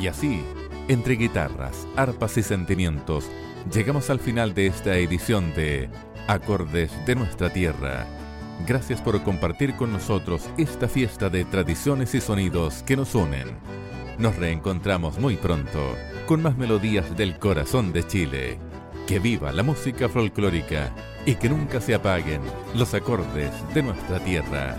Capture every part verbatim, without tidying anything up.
Y así, entre guitarras, arpas y sentimientos, llegamos al final de esta edición de Acordes de Nuestra Tierra. Gracias por compartir con nosotros esta fiesta de tradiciones y sonidos que nos unen. Nos reencontramos muy pronto con más melodías del corazón de Chile. Que viva la música folclórica y que nunca se apaguen los acordes de nuestra tierra.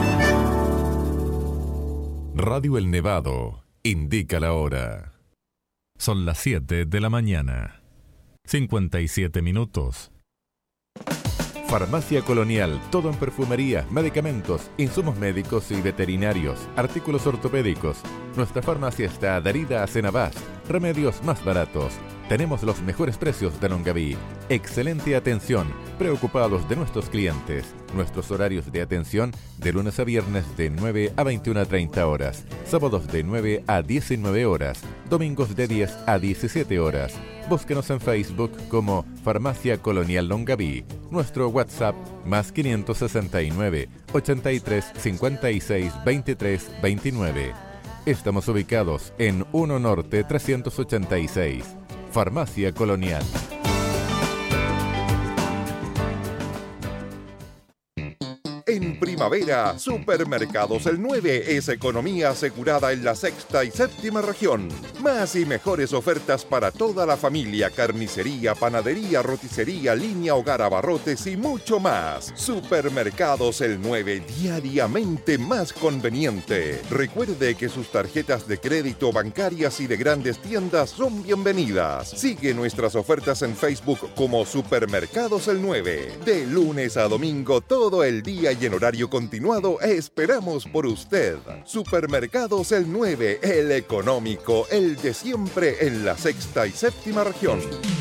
Radio El Nevado indica la hora. Son las siete de la mañana. cincuenta y siete minutos. Farmacia Colonial, todo en perfumería, medicamentos, insumos médicos y veterinarios, artículos ortopédicos. Nuestra farmacia está adherida a Cenabast, remedios más baratos. Tenemos los mejores precios de Longaví. Excelente atención, preocupados de nuestros clientes. Nuestros horarios de atención de lunes a viernes de nueve a veintiuna treinta horas, sábados de nueve a diecinueve horas, domingos de diez a diecisiete horas. Búsquenos en Facebook como Farmacia Colonial Longaví. Nuestro WhatsApp más quinientos sesenta y nueve, ochenta y tres, cincuenta y seis, veintitrés, veintinueve. Estamos ubicados en uno Norte trescientos ochenta y seis. Farmacia Colonial. En primavera, Supermercados El nueve es economía asegurada en la sexta y séptima región. Más y mejores ofertas para toda la familia, carnicería, panadería, roticería, línea, hogar, abarrotes y mucho más. Supermercados El nueve, diariamente más conveniente. Recuerde que sus tarjetas de crédito, bancarias y de grandes tiendas son bienvenidas. Sigue nuestras ofertas en Facebook como Supermercados El nueve. De lunes a domingo, todo el día y en horario continuado, esperamos por usted. Supermercados El nueve, el económico, el de siempre en la sexta y séptima región.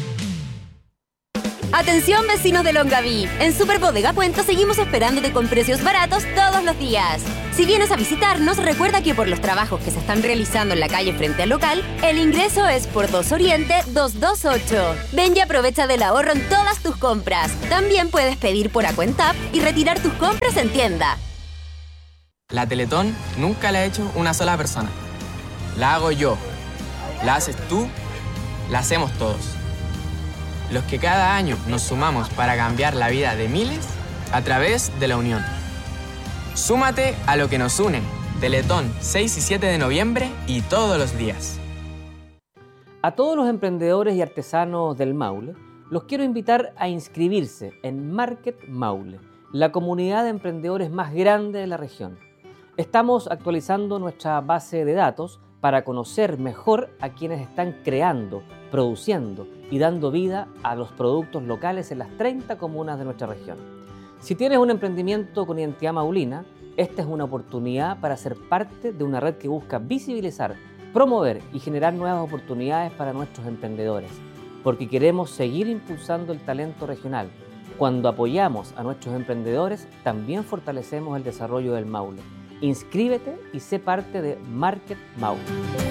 Atención vecinos de Longaví, en Super Bodega Puento seguimos esperándote con precios baratos todos los días. Si vienes a visitarnos, recuerda que por los trabajos que se están realizando en la calle frente al local, el ingreso es por dos Oriente doscientos veintiocho. Ven y aprovecha del ahorro en todas tus compras. También puedes pedir por Acuentap y retirar tus compras en tienda. La Teletón nunca la ha hecho una sola persona. La hago yo, la haces tú, la hacemos todos. Los que cada año nos sumamos para cambiar la vida de miles a través de la unión. Súmate a lo que nos une. Teletón, seis y siete de noviembre y todos los días. A todos los emprendedores y artesanos del Maule, los quiero invitar a inscribirse en Market Maule, la comunidad de emprendedores más grande de la región. Estamos actualizando nuestra base de datos para conocer mejor a quienes están creando, produciendo y dando vida a los productos locales en las treinta comunas de nuestra región. Si tienes un emprendimiento con identidad maulina, esta es una oportunidad para ser parte de una red que busca visibilizar, promover y generar nuevas oportunidades para nuestros emprendedores, porque queremos seguir impulsando el talento regional. Cuando apoyamos a nuestros emprendedores, también fortalecemos el desarrollo del Maule. Inscríbete y sé parte de Market Maule.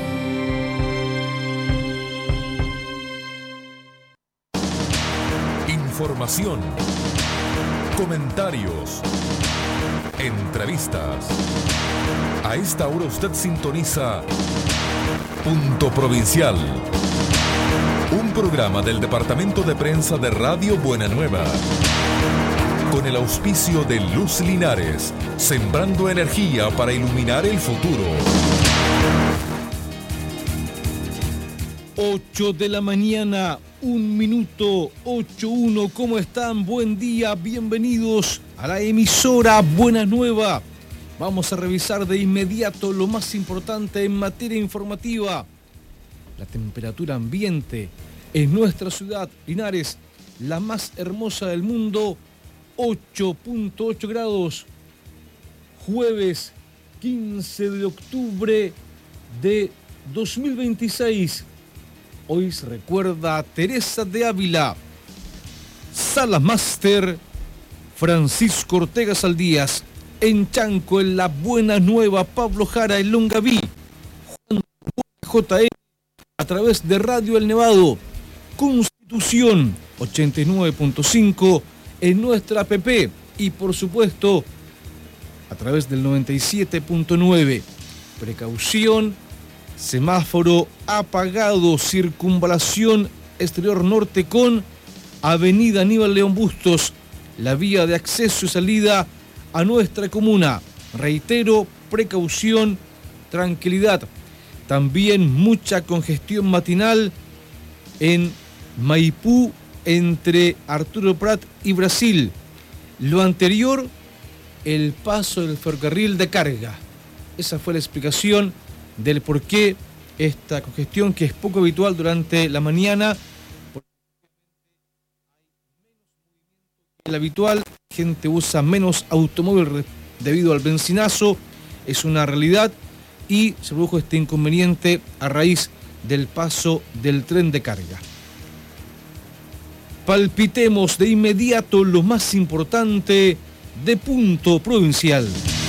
Información, comentarios, entrevistas. A esta hora usted sintoniza Punto Provincial, un programa del Departamento de Prensa de Radio Buena Nueva, con el auspicio de Luz Linares, sembrando energía para iluminar el futuro. ocho de la mañana, un minuto, ocho uno. ¿Cómo están? Buen día, bienvenidos a la emisora Buena Nueva. Vamos a revisar de inmediato lo más importante en materia informativa. La temperatura ambiente en nuestra ciudad, Linares, la más hermosa del mundo, ocho punto ocho grados. Jueves quince de octubre de dos mil veintiséis. Hoy se recuerda a Teresa de Ávila. Sala Máster Francisco Ortega Saldías. En Chanco, en La Buena Nueva, Pablo Jara, en Longaví. Juan J M a través de Radio El Nevado. Constitución ochenta y nueve punto cinco en nuestra app. Y por supuesto, a través del noventa y siete punto nueve. Precaución, semáforo apagado, circunvalación exterior norte con avenida Aníbal León Bustos, la vía de acceso y salida a nuestra comuna. Reitero, precaución, tranquilidad. También mucha congestión matinal en Maipú entre Arturo Prat y Brasil. Lo anterior, el paso del ferrocarril de carga. Esa fue la explicación del por qué esta congestión, que es poco habitual durante la mañana. El habitual, gente usa menos automóvil debido al benzinazo, es una realidad, y se produjo este inconveniente a raíz del paso del tren de carga. Palpitemos de inmediato lo más importante de Punto Provincial.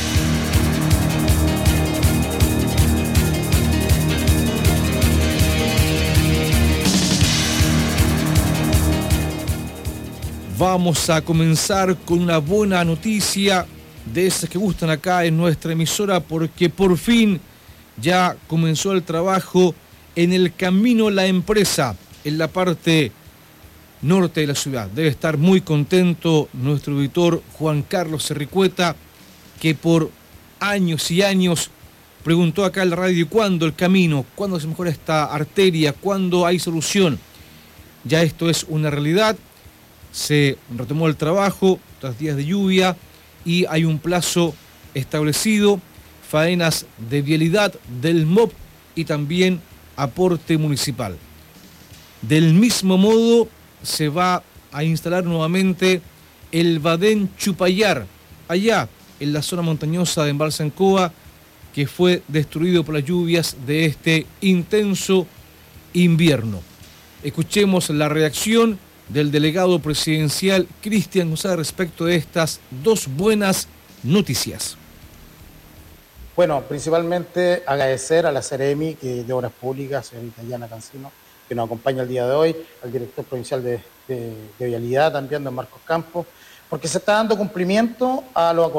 Vamos a comenzar con una buena noticia de esas que gustan acá en nuestra emisora, porque por fin ya comenzó el trabajo en el Camino La Empresa, en la parte norte de la ciudad. Debe estar muy contento nuestro auditor Juan Carlos Cerricueta, que por años y años preguntó acá en la radio cuándo el camino, cuándo se mejora esta arteria, cuándo hay solución. Ya esto es una realidad. Se retomó el trabajo tras días de lluvia y hay un plazo establecido, faenas de vialidad del M O P y también aporte municipal. Del mismo modo se va a instalar nuevamente el Badén Chupayar, allá en la zona montañosa de Embalse-Ancoa, que fue destruido por las lluvias de este intenso invierno. Escuchemos la reacción del delegado presidencial Cristian González respecto de estas dos buenas noticias. Bueno, principalmente agradecer a la Seremi de Obras Públicas, señorita Yana Cancino, que nos acompaña el día de hoy, al director provincial de, de, de Vialidad también, don Marcos Campos, porque se está dando cumplimiento a lo acordado